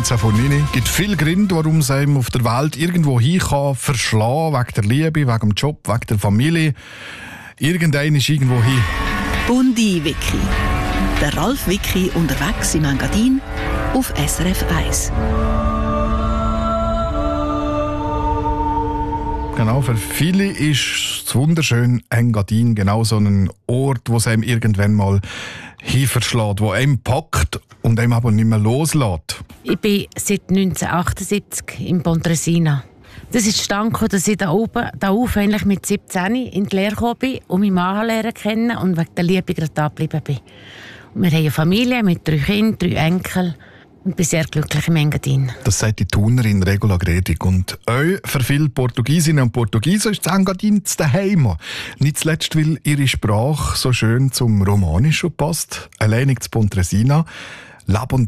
19 von 9. Es gibt viele Gründe, warum es einem auf der Welt irgendwo hin kann verschlagen, wegen der Liebe, wegen dem Job, wegen der Familie. Irgendein ist irgendwo hin. Bundi-Wiki. Der Ralf Wiki unterwegs im Engadin auf SRF 1. Genau, für viele ist das wunderschöne Engadin genau so ein Ort, wo es einem irgendwann mal hinverschlägt, wo einem packt und einem aber nicht mehr loslässt. Ich bin seit 1978 in Pontresina. Das ist zustande, dass ich da auf eigentlich mit 17 in die Lehre gekommen bin und meinen Mann lernen kennen und wegen der Liebe gerade da geblieben bin. Und wir haben eine Familie mit 3 Kindern, 3 Enkeln und bin sehr glücklich im Engadin. Das sagt die Thunerin Regula Gredig. Und euch für viele Portugiesinnen und Portugiesen ist das Engadin das Daheim. Nicht zuletzt, weil ihre Sprache so schön zum Romanischen passt. Alleinig zu Pontresina leben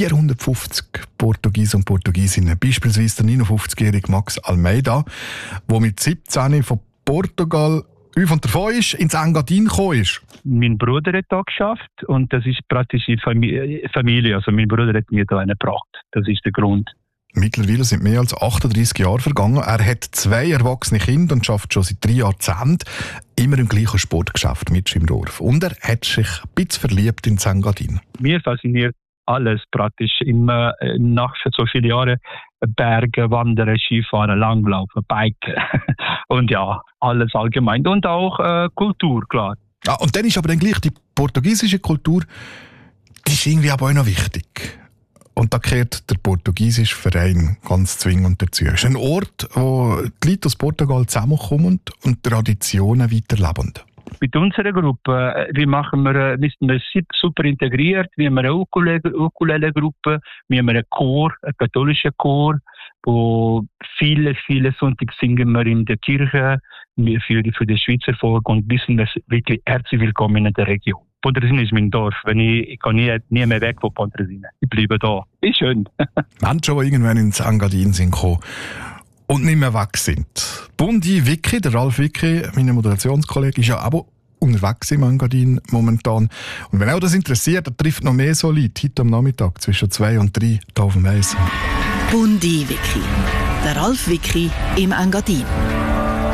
450 Portugiesen und Portugiesinnen. Beispielsweise der 59-jährige Max Almeida, der mit 17 von Portugal und davon ist, ins Engadin gekommen ist. Mein Bruder hat da geschafft und das ist praktisch die Familie. Also mein Bruder hat mir da einen gebracht. Das ist der Grund. Mittlerweile sind mehr als 38 Jahre vergangen. Er hat 2 erwachsene Kinder und arbeitet schon seit 3 Jahrzehnten immer im gleichen Sportgeschäft mit im Dorf. Und er hat sich ein bisschen verliebt in Engadin. Mir fasziniert alles praktisch immer nach so vielen Jahren. Berge, Wandern, Skifahren, Langlaufen, Biken und ja, alles allgemein. Und auch Kultur, klar. Ah, und dann ist aber dann gleich die portugiesische Kultur, die ist irgendwie aber auch noch wichtig. Und da gehört der portugiesische Verein ganz zwingend dazu. Es ist ein Ort, wo die Leute aus Portugal zusammenkommen und Traditionen weiterleben. Mit unserer Gruppe, wir sind super integriert. Wir haben eine Ukulele-Gruppe, wir haben einen Chor, einen katholischen Chor, wo viele Sonntage singen wir in der Kirche für das Schweizer Volk und wir sind wirklich herzlich willkommen in der Region. Pontresina ist mein Dorf. Ich kann nie mehr weg von Pontresina. Ich bleibe da. Ist schön. Menschen, die irgendwann ins Engadin sind gekommen und nicht mehr weg sind. Bundi Wiki, der Ralf Wiki, mein Moderationskollege, ist ja aber unterwegs im Engadin momentan. Und wenn auch das interessiert, dann trifft noch mehr so Leute heute am Nachmittag zwischen 2 und 3 hier auf dem Eis. Bundi Wiki, der Ralf Wiki im Engadin.